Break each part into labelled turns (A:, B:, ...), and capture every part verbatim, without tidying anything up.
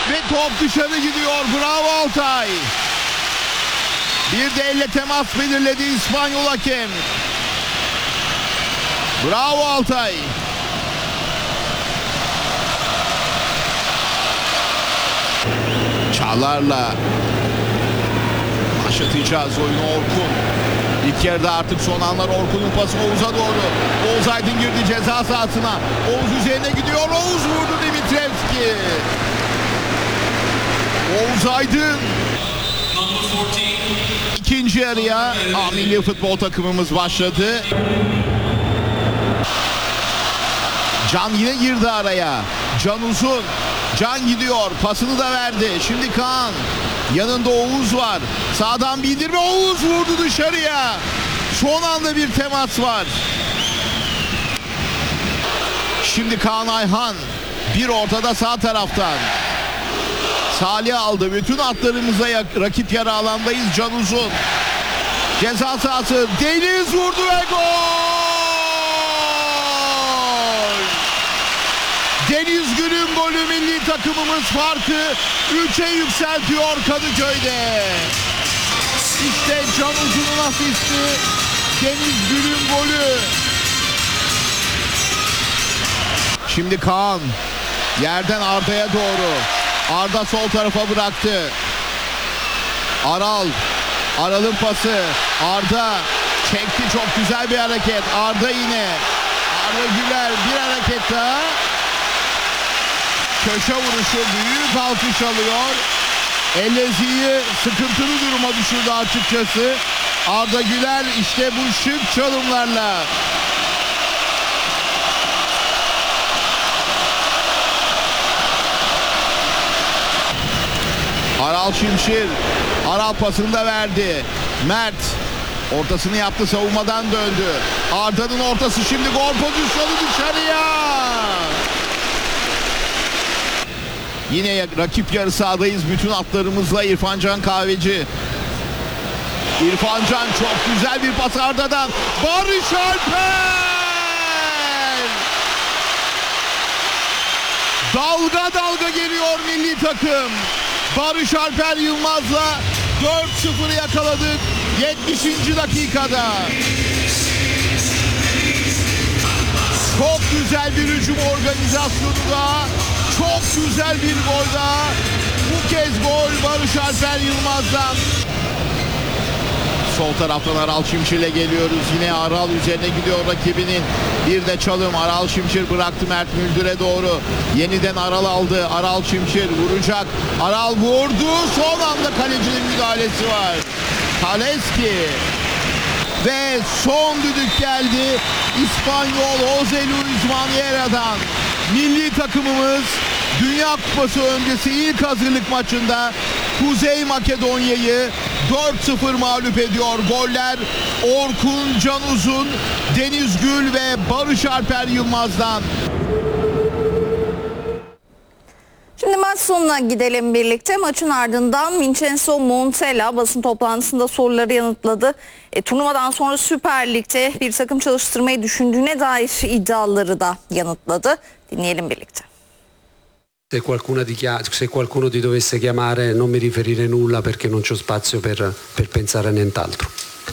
A: Ve top dışarı gidiyor. Bravo Altay. Bir de elle temas belirledi İspanyol hakem. Bravo Altay. Çağlar'la başlatacağız oyunu Orkun. İlk yarıda artık son anlar Orkun'un pası Oğuz'a doğru. Oğuz Aydın girdi ceza sahasına. Oğuz üzerine gidiyor. Oğuz vurdu Dimitrevski. Oğuz Aydın. İkinci yarıya A milli futbol takımımız başladı. Can yine girdi araya. Can uzun. Can gidiyor. Pasını da verdi. Şimdi Kaan. Yanında Oğuz var. Sağdan bindirme. Oğuz vurdu dışarıya. Son anda bir temas var. Şimdi Kaan Ayhan. Bir ortada sağ taraftan. Salih aldı. Bütün atlarımıza rakip yarı alandayız. Can uzun. Ceza sahası. Deniz vurdu ve gol. Deniz Gül'ün golü, milli takımımız farkı üçe yükseltiyor Kadıköy'de. İşte Can Uzun'un asisti, Deniz Gül'ün golü. Şimdi Kaan yerden Arda'ya doğru. Arda sol tarafa bıraktı. Aral. Aral'ın pası. Arda çekti, çok güzel bir hareket. Arda yine. Arda Güler bir hareket daha. Köşe vuruşu, büyük alkış alıyor. Ellezi'yi sıkıntılı duruma düşürdü açıkçası. Arda Güler işte bu şık çalımlarla. Aral Şimşir. Aral pasını da verdi. Mert ortasını yaptı, savunmadan döndü. Arda'nın ortası, şimdi gol pozisyonu dışarıya. Yine rakip yarı sahadayız bütün atlarımızla. İrfan Can Kahveci. İrfan Can çok güzel bir pas Arda'dan. Barış Alper! Dalga dalga geliyor milli takım. Barış Alper Yılmaz'la dört sıfır yakaladık yetmişinci dakikada. Çok güzel bir hücum organizasyonu da. Çok güzel bir gol daha. Bu kez gol Barış Alper Yılmaz'dan. Sol taraftan Aral Şimşir'le geliyoruz. Yine Aral üzerine gidiyor rakibinin. Bir de çalım. Aral Şimşir bıraktı Mert Müldür'e doğru. Yeniden Aral aldı. Aral Şimşir vuracak. Aral vurdu. Son anda kalecinin müdahalesi var. Kaleski. Ve son düdük geldi. İspanyol Jose Luis Maniera'dan. Milli takımımız Dünya Kupası öncesi ilk hazırlık maçında Kuzey Makedonya'yı dört sıfır mağlup ediyor. Goller Orkun Can Uzun, Deniz Gül ve Barış Alper Yılmaz'dan.
B: Şimdi maç sonuna gidelim birlikte. Maçın ardından Vincenzo Montella basın toplantısında soruları yanıtladı. E, turnuvadan sonra Süper Lig'de bir takım çalıştırmayı düşündüğüne dair iddiaları da yanıtladı. Dinleyelim birlikte.
C: Se qualcuno, di, se qualcuno ti dovesse chiamare non mi riferire nulla perché non c'ho spazio per, per pensare a nient'altro.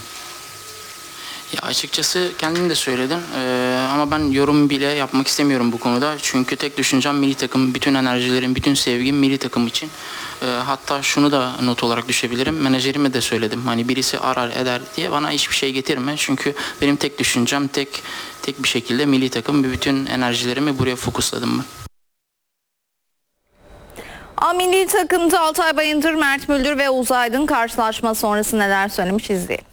D: Ya açıkçası kendim de söyledim ee, ama ben yorum bile yapmak istemiyorum bu konuda. Çünkü tek düşüncem milli takım, bütün enerjilerim, bütün sevgim milli takım için. Ee, hatta şunu da not olarak düşebilirim. Menajerime de söyledim. Hani birisi arar eder diye bana hiçbir şey getirme. Çünkü benim tek düşüncem tek tek bir şekilde milli takım, bütün enerjilerimi buraya fokusladım ben.
B: A milli takımda Altay Bayındır, Mert Müldür ve Oğuz Aydın karşılaşma sonrası neler söylemiş izleyelim.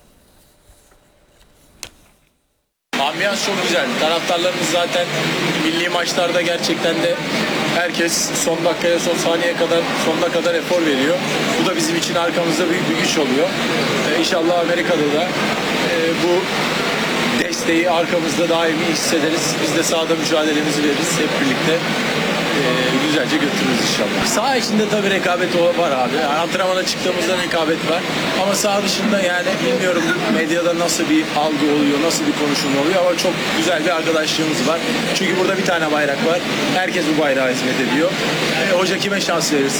E: Ambiyans çok güzel. Taraftarlarımız zaten milli maçlarda gerçekten de herkes son dakikaya, son saniyeye kadar, sonuna kadar efor veriyor. Bu da bizim için arkamızda büyük bir güç oluyor. Ee, İnşallah Amerika'da da e, bu desteği arkamızda daimi hissederiz. Biz de sahada mücadelemizi veririz hep birlikte. Ee, güzelce götürürüz inşallah. Saha içinde tabii rekabet var abi. Yani antrenmana çıktığımızda rekabet var. Ama saha dışında yani bilmiyorum medyada nasıl bir algı oluyor, nasıl bir konuşulma oluyor ama çok güzel bir arkadaşlığımız var. Çünkü burada bir tane bayrak var. Herkes bu bayrağa hizmet ediyor. Ee, hoca kime şans verirse